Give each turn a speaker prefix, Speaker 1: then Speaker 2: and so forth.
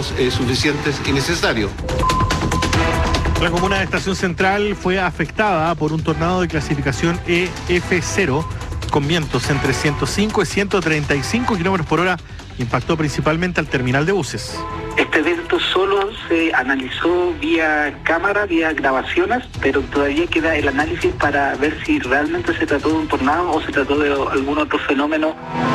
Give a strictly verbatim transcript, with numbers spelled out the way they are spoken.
Speaker 1: cuidados eh, suficientes y necesarios.
Speaker 2: La comuna de Estación Central fue afectada por un tornado de clasificación E F cero con vientos entre ciento cinco y ciento treinta y cinco kilómetros por hora. Impactó principalmente al terminal de buses.
Speaker 3: Este evento solo se analizó vía cámara, vía grabaciones, pero todavía queda el análisis para ver si realmente se trató de un tornado o se trató de algún otro fenómeno.